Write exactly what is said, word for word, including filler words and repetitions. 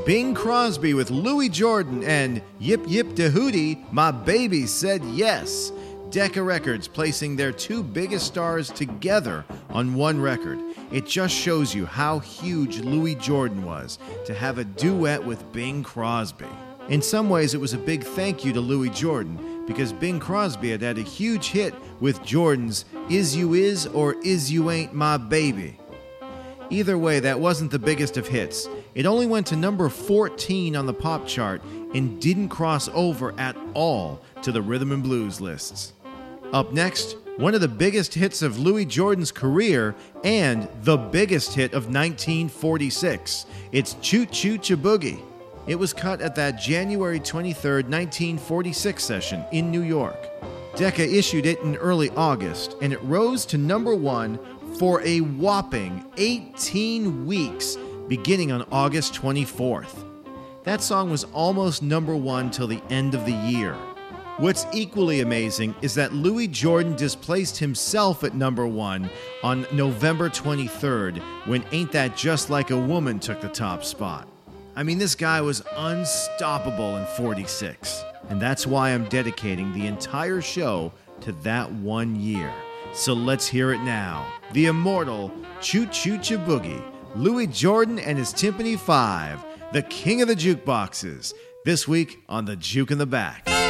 Bing Crosby with Louis Jordan and Yip Yip Da Hootie, My Baby Said Yes. Decca Records placing their two biggest stars together on one record. It just shows you how huge Louis Jordan was to have a duet with Bing Crosby. In some ways, it was a big thank you to Louis Jordan because Bing Crosby had had a huge hit with Jordan's Is You Is or Is You Ain't My Baby. Either way, that wasn't the biggest of hits. It only went to number fourteen on the pop chart and didn't cross over at all to the rhythm and blues lists. Up next, one of the biggest hits of Louis Jordan's career and the biggest hit of nineteen forty-six. It's Choo Choo Boogie. It was cut at that January twenty-third, nineteen forty-six session in New York. Decca issued it in early August, and it rose to number one for a whopping eighteen weeks, beginning on August twenty-fourth. That song was almost number one till the end of the year. What's equally amazing is that Louis Jordan displaced himself at number one on November twenty-third, when Ain't That Just Like a Woman took the top spot. I mean, this guy was unstoppable in forty-six, and that's why I'm dedicating the entire show to that one year. So let's hear it now. The immortal Choo Choo Boogie, Louis Jordan and his Timpani Five, the king of the jukeboxes, this week on The Juke in the Back.